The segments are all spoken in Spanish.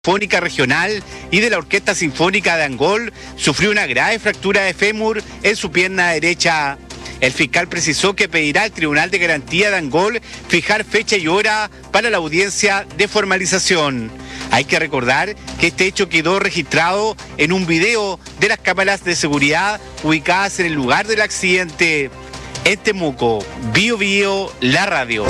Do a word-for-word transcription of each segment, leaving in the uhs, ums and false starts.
Sinfónica Regional y de la Orquesta Sinfónica de Angol sufrió una grave fractura de fémur en su pierna derecha. El fiscal precisó que pedirá al Tribunal de Garantía de Angol fijar fecha y hora para la audiencia de formalización. Hay que recordar que este hecho quedó registrado en un video de las cámaras de seguridad ubicadas en el lugar del accidente. En Temuco, Bio Bio, la radio.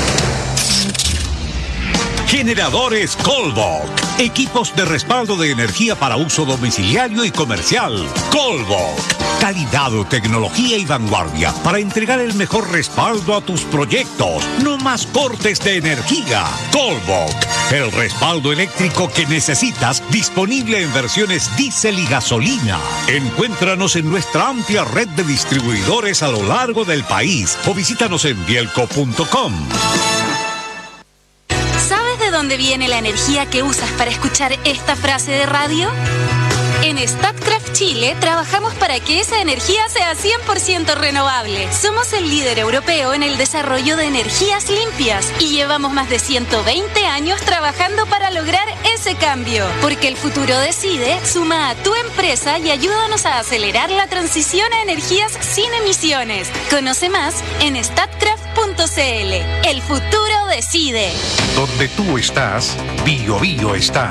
Generadores Colbok. Equipos de respaldo de energía para uso domiciliario y comercial. Colbok. Calidad, tecnología y vanguardia para entregar el mejor respaldo a tus proyectos. No más cortes de energía. Colbok. El respaldo eléctrico que necesitas, disponible en versiones diésel y gasolina. Encuéntranos en nuestra amplia red de distribuidores a lo largo del país o visítanos en bielco punto com. ¿De dónde viene la energía que usas para escuchar esta frase de radio? En Statkraft Chile trabajamos para que esa energía sea cien por ciento renovable. Somos el líder europeo en el desarrollo de energías limpias y llevamos más de ciento veinte años trabajando para lograr ese cambio. Porque el futuro decide, suma a tu empresa y ayúdanos a acelerar la transición a energías sin emisiones. Conoce más en statkraft punto cl. El futuro decide. Donde tú estás, Bio Bio está.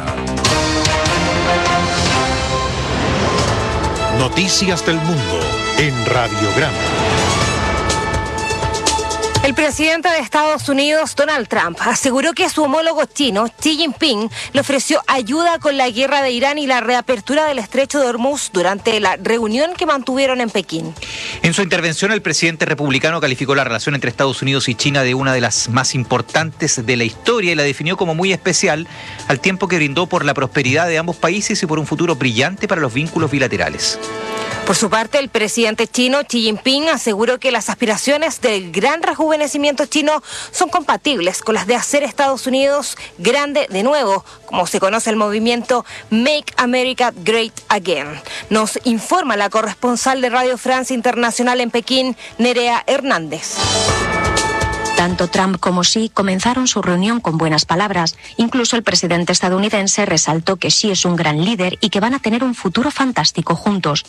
Noticias del mundo en Radiograma. El presidente de Estados Unidos, Donald Trump, aseguró que su homólogo chino, Xi Jinping, le ofreció ayuda con la guerra de Irán y la reapertura del estrecho de Hormuz durante la reunión que mantuvieron en Pekín. En su intervención, el presidente republicano calificó la relación entre Estados Unidos y China de una de las más importantes de la historia y la definió como muy especial, al tiempo que brindó por la prosperidad de ambos países y por un futuro brillante para los vínculos bilaterales. Por su parte, el presidente chino Xi Jinping aseguró que las aspiraciones del gran rejuvenecimiento chino son compatibles con las de hacer Estados Unidos grande de nuevo, como se conoce el movimiento Make America Great Again. Nos informa la corresponsal de Radio France Internacional en Pekín, Nerea Hernández. Tanto Trump como Xi comenzaron su reunión con buenas palabras. Incluso el presidente estadounidense resaltó que Xi es un gran líder y que van a tener un futuro fantástico juntos.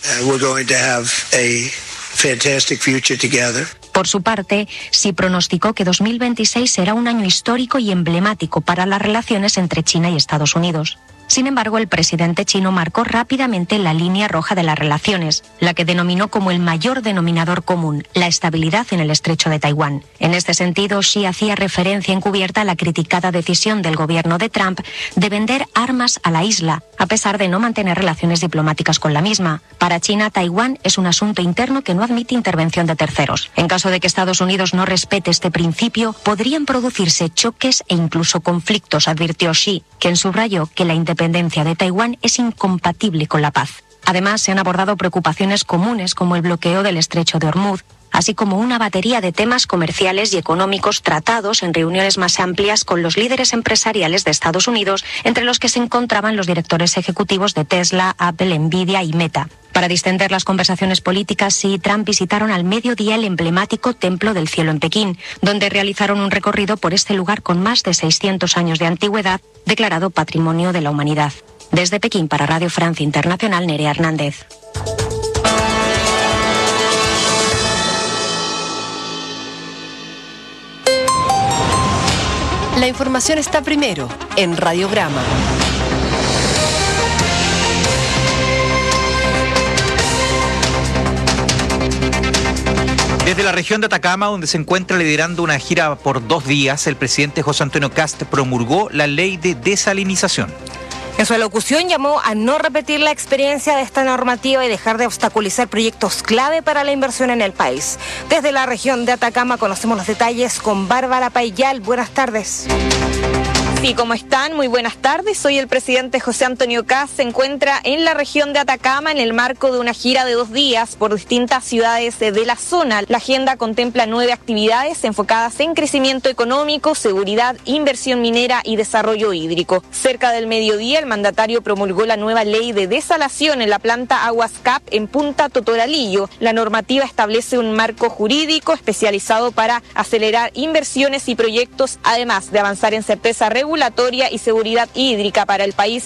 Por su parte, Xi pronosticó que dos mil veintiséis será un año histórico y emblemático para las relaciones entre China y Estados Unidos. Sin embargo, el presidente chino marcó rápidamente la línea roja de las relaciones, la que denominó como el mayor denominador común, la estabilidad en el estrecho de Taiwán. En este sentido, Xi hacía referencia encubierta a la criticada decisión del gobierno de Trump de vender armas a la isla, a pesar de no mantener relaciones diplomáticas con la misma. Para China, Taiwán es un asunto interno que no admite intervención de terceros. En caso de que Estados Unidos no respete este principio, podrían producirse choques e incluso conflictos, advirtió Xi, quien subrayó que la independencia independencia de Taiwán es incompatible con la paz. Además, se han abordado preocupaciones comunes como el bloqueo del estrecho de Hormuz, así como una batería de temas comerciales y económicos tratados en reuniones más amplias con los líderes empresariales de Estados Unidos, entre los que se encontraban los directores ejecutivos de Tesla, Apple, Nvidia y Meta. Para distender las conversaciones políticas, Xi y Trump visitaron al mediodía el emblemático Templo del Cielo en Pekín, donde realizaron un recorrido por este lugar con más de seiscientos años de antigüedad, declarado Patrimonio de la Humanidad. Desde Pekín para Radio Francia Internacional, Nerea Hernández. La información está primero en Radiograma. Desde la región de Atacama, donde se encuentra liderando una gira por dos días, el presidente José Antonio Kast promulgó la ley de desalinización. En su alocución llamó a no repetir la experiencia de esta normativa y dejar de obstaculizar proyectos clave para la inversión en el país. Desde la región de Atacama conocemos los detalles con Bárbara Payal. Buenas tardes. Sí, ¿cómo están? Muy buenas tardes. Hoy el presidente José Antonio Kast se encuentra en la región de Atacama en el marco de una gira de dos días por distintas ciudades de la zona. La agenda contempla nueve actividades enfocadas en crecimiento económico, seguridad, inversión minera y desarrollo hídrico. Cerca del mediodía, el mandatario promulgó la nueva ley de desalación en la planta Aguas Cap en Punta Totoralillo. La normativa establece un marco jurídico especializado para acelerar inversiones y proyectos, además de avanzar en certeza regulatoria regulatoria y seguridad hídrica para el país